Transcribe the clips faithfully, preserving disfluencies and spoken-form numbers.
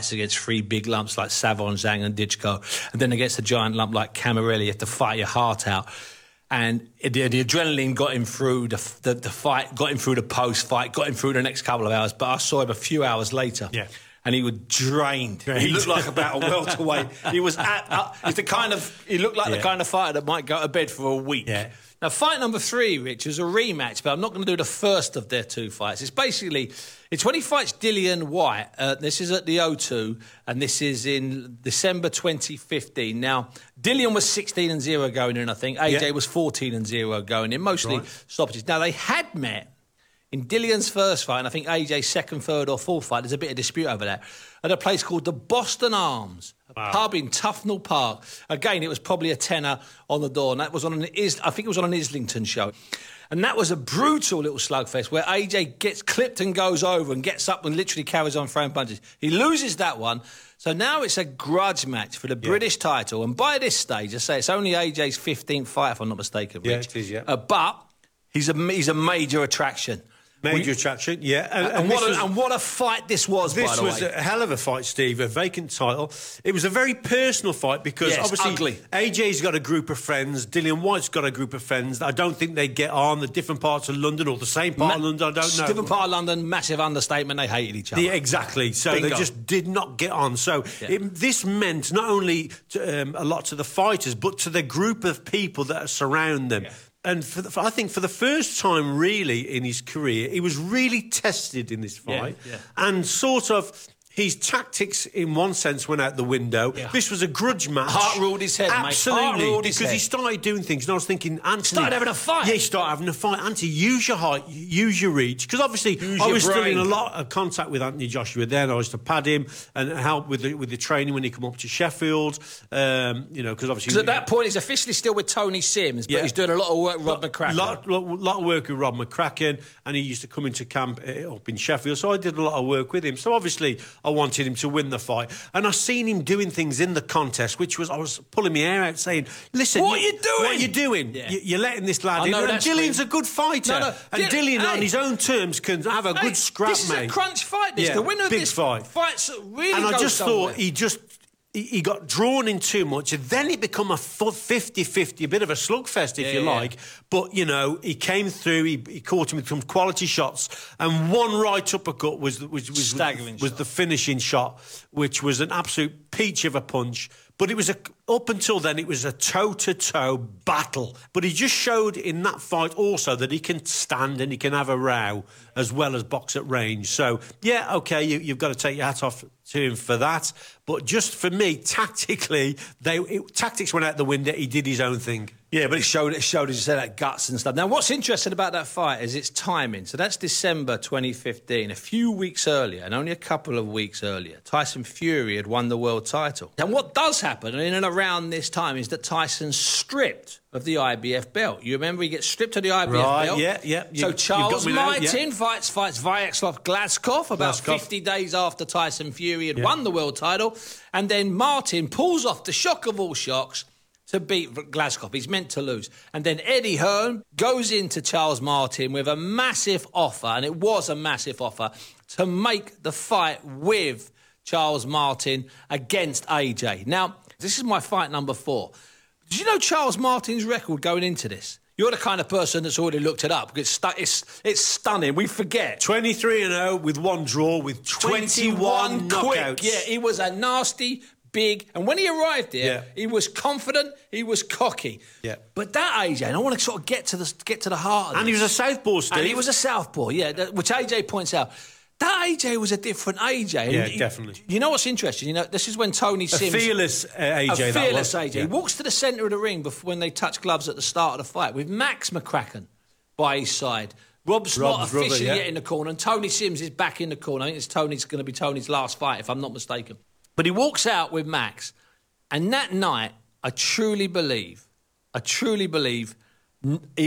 fights against three big lumps like Savon, Zhang and Ditchko, and then against a giant lump like Camarelli, you have to fight your heart out. And the, the adrenaline got him through the, the, the fight, got him through the post-fight, got him through the next couple of hours. But I saw him a few hours later. Yeah. And he was drained. drained. He looked like about a welterweight. He was at. Uh, it's the kind of. He looked like yeah. the kind of fighter that might go to bed for a week. Yeah. Now, fight number three, Rich, is a rematch, but I'm not going to do the first of their two fights. It's basically, it's when he fights Dillian Whyte. Uh, this is at the O two, and this is in December twenty fifteen. Now, Dillian was sixteen and zero going in, I think. A J yeah. was fourteen and zero going in, mostly right. stoppages. Now, they had met in Dillian's first fight, and I think A J's second, third or fourth fight, there's a bit of dispute over that, at a place called the Boston Arms, a wow. pub in Tufnell Park. Again, it was probably a tenner on the door, and that was on an Is- I think it was on an Islington show. And that was a brutal little slugfest where A J gets clipped and goes over and gets up and literally carries on throwing punches. He loses that one. So now it's a grudge match for the yeah. British title. And by this stage, I say it's only A J's fifteenth fight, if I'm not mistaken, Rich. Yeah, it is, yeah. Uh, but he's a, he's a major attraction. Major we, attraction, yeah. And, and, and, what was, a, and what a fight this was, This by the was way. a hell of a fight, Steve, a vacant title. It was a very personal fight because yes, obviously ugly. A J's got a group of friends, Dillian Whyte's got a group of friends. I don't think they get on, the different parts of London or the same part Ma- of London, I don't know. Different part of London, massive understatement, they hated each other. Yeah, exactly, so Bingo. They just did not get on. So yeah. it, this meant not only to, um, a lot to the fighters, but to the group of people that surround them. Yeah. And for the, for, I think for the first time, really, in his career, he was really tested in this fight. Yeah, yeah. And sort of his tactics, in one sense, went out the window. Yeah. This was a grudge match. Heart ruled his head, Absolutely, mate. Heart ruled his because head. he started doing things. And I was thinking, Anthony... Started having a fight. Yeah, he started having a fight. Anthony, use your height, use your reach. Because obviously, use I was brain. still in a lot of contact with Anthony Joshua then. I was to pad him and help with the, with the training when he come up to Sheffield. Um, you know, because obviously... Because at that point, he's officially still with Tony Sims, but yeah. he's doing a lot of work with Rob McCracken. A lot, lot, lot of work with Rob McCracken, and he used to come into camp up in Sheffield, so I did a lot of work with him. So obviously, I wanted him to win the fight, and I seen him doing things in the contest, which was I was pulling my hair out, saying, "Listen, what are you doing? What are you doing? Yeah. You're letting this lad I in." know, and Dillian's a good fighter, no, no. and Dill- Dillian, hey. on his own terms, can have a hey, good scrap, this mate. This is a crunch fight. This yeah, the winner of big this fight. Fight's really. And I just somewhere. thought he just. He got drawn in too much, and then it become a fifty-fifty, a bit of a slugfest, if yeah, you yeah. like. But, you know, he came through, he, he caught him with some quality shots, and one right uppercut was, was, was, Staggering was, was the finishing shot, which was an absolute peach of a punch. But it was a, up until then, it was a toe-to-toe battle. But he just showed in that fight also that he can stand and he can have a row as well as box at range. So, yeah, OK, you, you've got to take your hat off to him for that. But just for me, tactically, they it, tactics went out the window. He did his own thing. Yeah, but it showed, it showed, as you said, that guts and stuff. Now, what's interesting about that fight is its timing. So that's December twenty fifteen, a few weeks earlier, and only a couple of weeks earlier, Tyson Fury had won the world title. And what does happen in and around this time is that Tyson's stripped of the I B F belt. You remember he gets stripped of the I B F right, belt? yeah, yeah. You, so Charles Martin yeah. fights, fights Vyacheslav Glazkov about Glazkov. fifty days after Tyson Fury had yeah. won the world title. And then Martin pulls off the shock of all shocks to beat Glazkov. He's meant to lose. And then Eddie Hearn goes into Charles Martin with a massive offer, and it was a massive offer, to make the fight with Charles Martin against A J. Now, this is my fight number four. Did you know Charles Martin's record going into this? You're the kind of person that's already looked it up. It's, stu- it's, it's stunning. We forget. twenty-three and oh with one draw with twenty-one, twenty-one quick. knockouts. Yeah, he was a nasty, big... And when he arrived there, yeah. he was confident, he was cocky. Yeah. But that A J, and I want to sort of get to the, get to the heart of And this. he was a southpaw, Steve. And he was a southpaw, yeah, that, which A J points out. That A J was a different A J. Yeah, he, definitely. You know what's interesting? You know, this is when Tony Sims... A fearless uh, A J, A fearless that was. A J. Yeah. He walks to the centre of the ring before, when they touch gloves at the start of the fight, with Max McCracken by his side. Rob's, Rob's not officially brother, yeah. yet in the corner, and Tony Sims is back in the corner. I think it's Tony's going to be Tony's last fight, if I'm not mistaken. But he walks out with Max, and that night, I truly believe, I truly believe, it, it,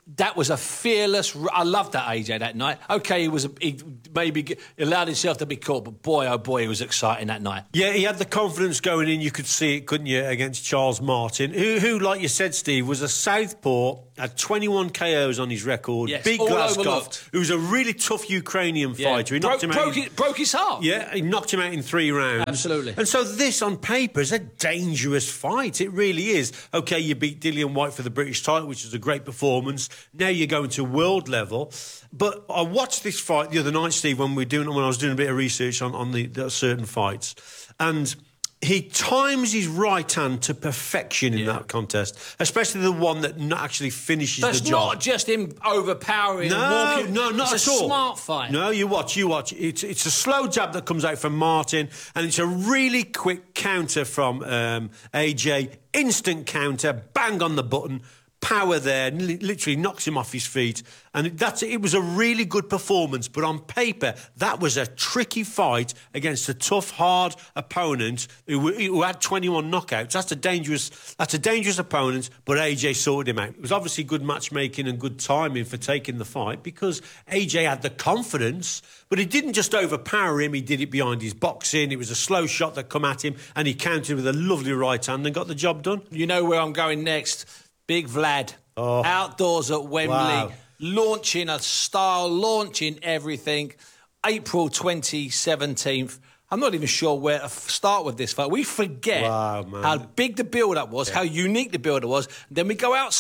that was a fearless... I loved that A J that night. OK, he was a, he maybe allowed himself to be caught, but boy, oh boy, he was exciting that night. Yeah, he had the confidence going in. You could see it, couldn't you, against Charles Martin, who, who like you said, Steve, was a southpaw, had twenty-one K Os on his record. Yes, Big all Glaskov, overlooked. who was a really tough Ukrainian Yeah. fighter. He Broke, knocked him out. broke, in, it, broke his heart. Yeah, he knocked him out in three rounds. Absolutely. And so this, on paper, is a dangerous fight. It really is. OK, you beat Dillian White for the British title, which was a great performance. Now you're going to world level. But I watched this fight the other night, Steve, when we were doing when I was doing a bit of research on, on the, the certain fights. And he times his right hand to perfection in Yeah. that contest, especially the one that not actually finishes That's the job. not just him overpowering No, and walking. no, not it's at a all. smart fight. No, you watch, you watch. It's it's a slow jab that comes out from Martin, and it's a really quick counter from um, A J. Instant counter, bang on the button. Power there, li- literally knocks him off his feet. And that's it was a really good performance, but on paper, that was a tricky fight against a tough, hard opponent who, who had twenty-one knockouts. That's a dangerous that's a dangerous opponent, but A J sorted him out. It was obviously good matchmaking and good timing for taking the fight because A J had the confidence, but he didn't just overpower him, he did it behind his boxing. It was a slow shot that come at him, and he countered with a lovely right hand and got the job done. You know where I'm going next? Big Vlad, Oh. outdoors at Wembley, Wow. launching a style, launching everything. April twenty seventeen. I'm not even sure where to f- start with this fight. We forget Wow, man. how big the build-up was, how unique the build-up was. Then we go outside.